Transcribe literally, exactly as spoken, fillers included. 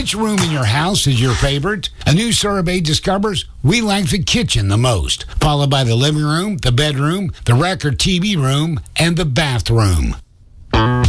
Which room in your house is your favorite? A new survey discovers we like the kitchen the most, followed by the living room, the bedroom, the record T V room, and the bathroom.